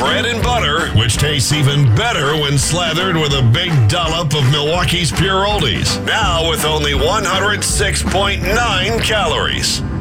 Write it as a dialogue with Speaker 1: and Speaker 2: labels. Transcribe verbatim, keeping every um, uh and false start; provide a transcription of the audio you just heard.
Speaker 1: bread and butter, which tastes even better when slathered with a big dollop of Milwaukee's Pure Oldies. Now with only one hundred six point nine calories.